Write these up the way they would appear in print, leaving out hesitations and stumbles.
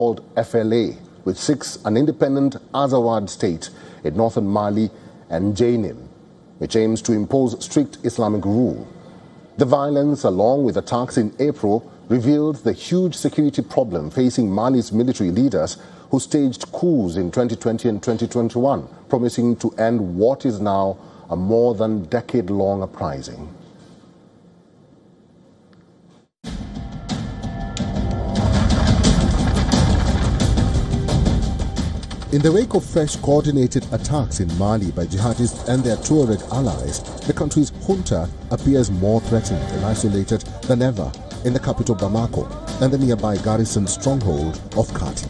called FLA, which seeks an independent Azawad state in northern Mali, and JNIM, which aims to impose strict Islamic rule. The violence, along with attacks in April, revealed the huge security problem facing Mali's military leaders who staged coups in 2020 and 2021, promising to end what is now a more than decade-long uprising. In the wake of fresh coordinated attacks in Mali by jihadists and their Tuareg allies, the country's junta appears more threatened and isolated than ever in the capital Bamako and the nearby garrison stronghold of Kati.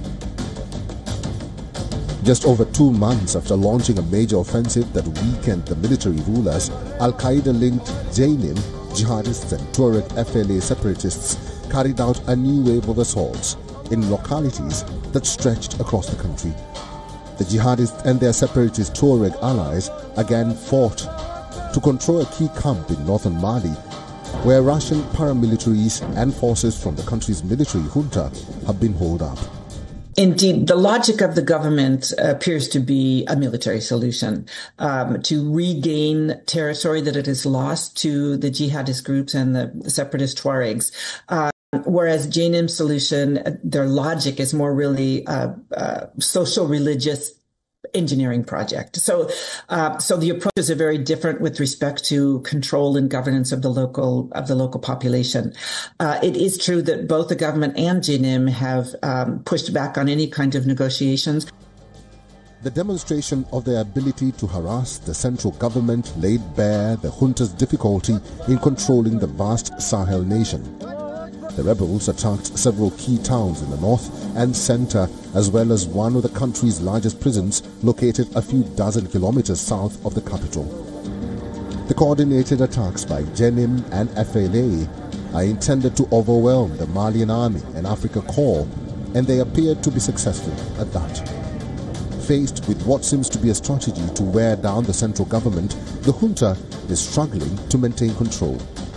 Just over 2 months after launching a major offensive that weakened the military rulers, Al-Qaeda-linked JNIM, jihadists and Tuareg FLA separatists carried out a new wave of assaults in localities that stretched across the country. The jihadists and their separatist Tuareg allies again fought to control a key camp in northern Mali, where Russian paramilitaries and forces from the country's military junta have been holed up. Indeed, the logic of the government appears to be a military solution to regain territory that it has lost to the jihadist groups and the separatist Tuaregs. Whereas JNIM's solution, their logic is more really social religious engineering project. So the approaches are very different with respect to control and governance of the local population. It is true that both the government and JNIM have pushed back on any kind of negotiations. The demonstration of their ability to harass the central government laid bare the junta's difficulty in controlling the vast Sahel nation. The rebels attacked several key towns in the north and center, as well as one of the country's largest prisons located a few dozen kilometers south of the capital. The coordinated attacks by JNIM and FLA are intended to overwhelm the Malian army and Africa Corps, and they appeared to be successful at that. Faced with what seems to be a strategy to wear down the central government, the junta is struggling to maintain control.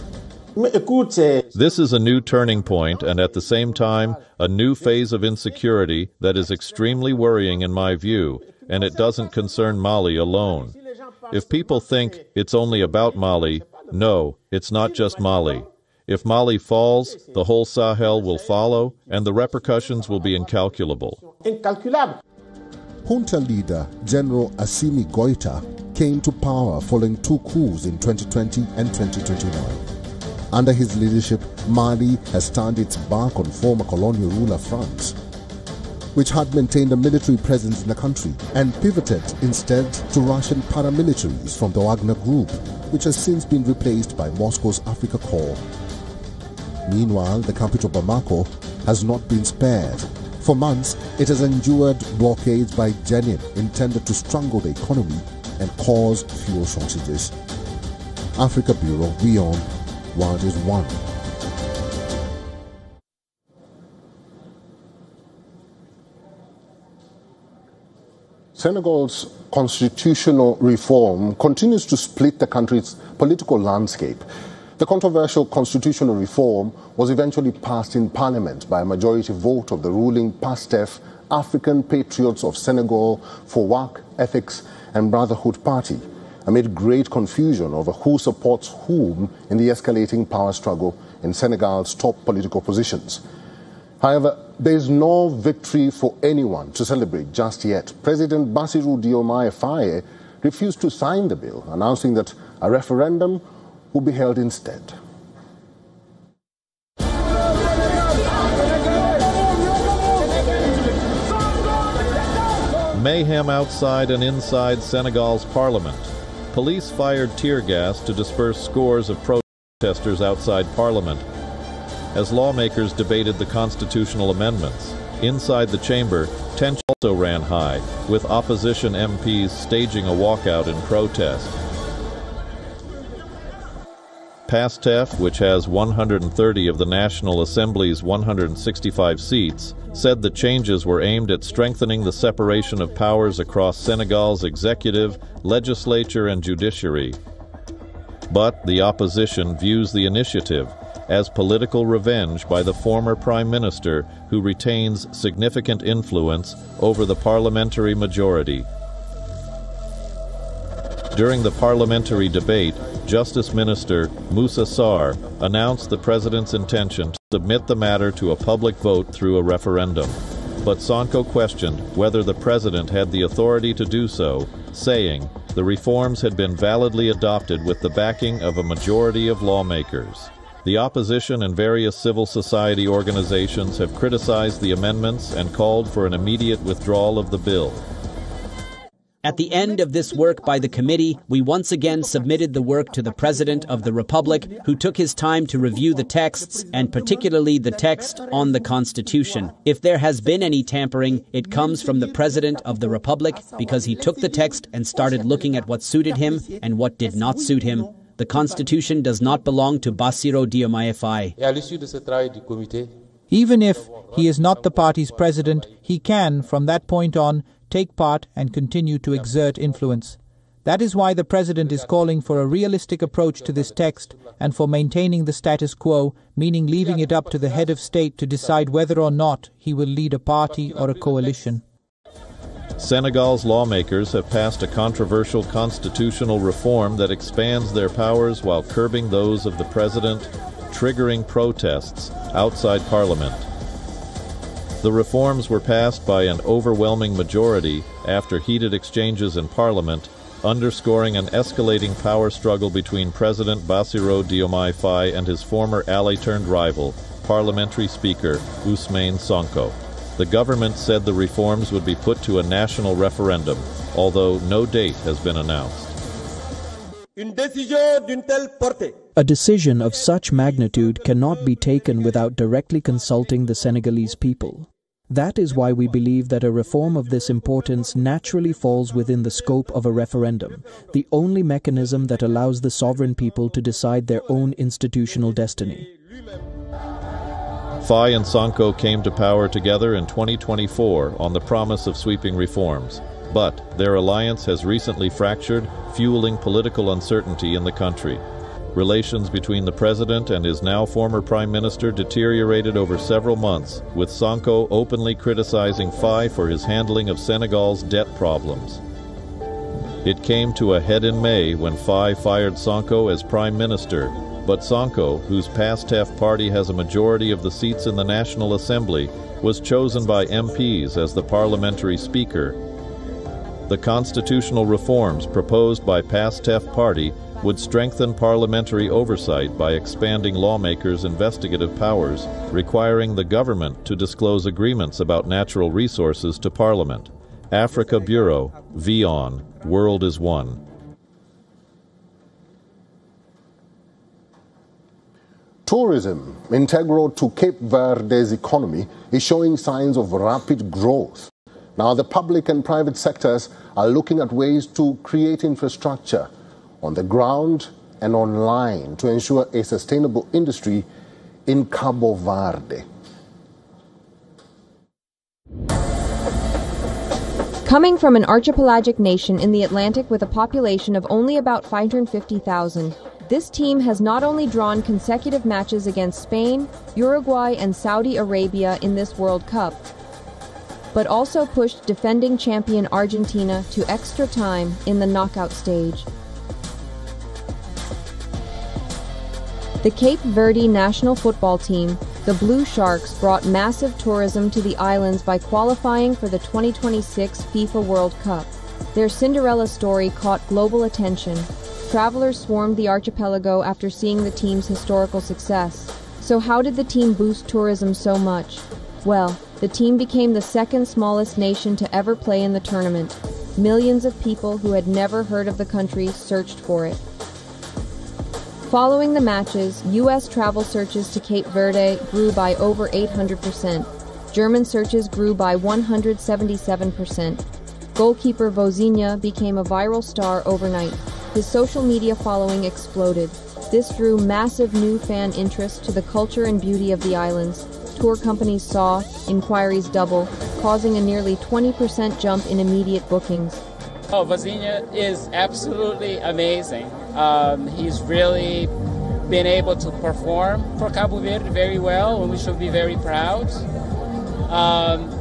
This is a new turning point and at the same time a new phase of insecurity that is extremely worrying in my view, and it doesn't concern Mali alone. If people think it's only about Mali, no, it's not just Mali. If Mali falls, the whole Sahel will follow and the repercussions will be incalculable. Junta leader General Assimi Goïta came to power following 2 coups in 2020 and 2021. Under his leadership, Mali has turned its back on former colonial ruler France, which had maintained a military presence in the country, and pivoted instead to Russian paramilitaries from the Wagner Group, which has since been replaced by Moscow's Africa Corps. Meanwhile, the capital Bamako has not been spared. For months, it has endured blockades by JNIM intended to strangle the economy and cause fuel shortages. Africa Bureau, WION, World is One. Senegal's constitutional reform continues to split the country's political landscape. The controversial constitutional reform was eventually passed in parliament by a majority vote of the ruling PASTEF, African Patriots of Senegal for Work, Ethics and Brotherhood Party, amid great confusion over who supports whom in the escalating power struggle in Senegal's top political positions. However, there is no victory for anyone to celebrate just yet. President Bassirou Diomaye Faye refused to sign the bill, announcing that a referendum will be held instead. Mayhem outside and inside Senegal's parliament. Police fired tear gas to disperse scores of protesters outside Parliament as lawmakers debated the constitutional amendments. Inside the chamber, tension also ran high, with opposition MPs staging a walkout in protest. PASTEF, which has 130 of the National Assembly's 165 seats, said the changes were aimed at strengthening the separation of powers across Senegal's executive, legislature, and judiciary. But the opposition views the initiative as political revenge by the former prime minister who retains significant influence over the parliamentary majority. During the parliamentary debate, Justice Minister Musa Sarr announced the president's intention to submit the matter to a public vote through a referendum. But Sonko questioned whether the president had the authority to do so, saying the reforms had been validly adopted with the backing of a majority of lawmakers. The opposition and various civil society organizations have criticized the amendments and called for an immediate withdrawal of the bill. At the end of this work by the committee, we once again submitted the work to the President of the Republic, who took his time to review the texts, and particularly the text on the Constitution. If there has been any tampering, it comes from the President of the Republic, because he took the text and started looking at what suited him and what did not suit him. The Constitution does not belong to Bassirou Diomaye Faye. Even if he is not the party's president, he can, from that point on, take part and continue to exert influence. That is why the president is calling for a realistic approach to this text and for maintaining the status quo, meaning leaving it up to the head of state to decide whether or not he will lead a party or a coalition. Senegal's lawmakers have passed a controversial constitutional reform that expands their powers while curbing those of the president, triggering protests outside parliament. The reforms were passed by an overwhelming majority after heated exchanges in Parliament, underscoring an escalating power struggle between President Bassirou Diomaye Faye and his former ally-turned-rival, Parliamentary Speaker Ousmane Sonko. The government said the reforms would be put to a national referendum, although no date has been announced. A decision of such magnitude cannot be taken without directly consulting the Senegalese people. That is why we believe that a reform of this importance naturally falls within the scope of a referendum, the only mechanism that allows the sovereign people to decide their own institutional destiny. Faye and Sonko came to power together in 2024 on the promise of sweeping reforms, but their alliance has recently fractured, fueling political uncertainty in the country. Relations between the president and his now former prime minister deteriorated over several months, with Sonko openly criticizing Faye for his handling of Senegal's debt problems. It came to a head in May when Faye fired Sonko as prime minister, but Sonko, whose PASTEF party has a majority of the seats in the National Assembly, was chosen by MPs as the parliamentary speaker. The constitutional reforms proposed by PASTEF party would strengthen parliamentary oversight by expanding lawmakers' investigative powers, requiring the government to disclose agreements about natural resources to Parliament. Africa Bureau, VION, World is One. Tourism, integral to Cape Verde's economy, is showing signs of rapid growth. Now, the public and private sectors are looking at ways to create infrastructure on the ground and online to ensure a sustainable industry in Cabo Verde. Coming from an archipelagic nation in the Atlantic with a population of only about 550,000, this team has not only drawn consecutive matches against Spain, Uruguay, and Saudi Arabia in this World Cup, but also pushed defending champion Argentina to extra time in the knockout stage. The Cape Verde national football team, the Blue Sharks, brought massive tourism to the islands by qualifying for the 2026 FIFA World Cup. Their Cinderella story caught global attention. Travelers swarmed the archipelago after seeing the team's historical success. So how did the team boost tourism so much? Well, the team became the second smallest nation to ever play in the tournament. Millions of people who had never heard of the country searched for it. Following the matches, U.S. travel searches to Cape Verde grew by over 800%. German searches grew by 177%. Goalkeeper Vozinha became a viral star overnight. His social media following exploded. This drew massive new fan interest to the culture and beauty of the islands. Tour companies saw inquiries double, causing a nearly 20% jump in immediate bookings. Oh, Vozinha is absolutely amazing. He's really been able to perform for Cabo Verde very well, and we should be very proud.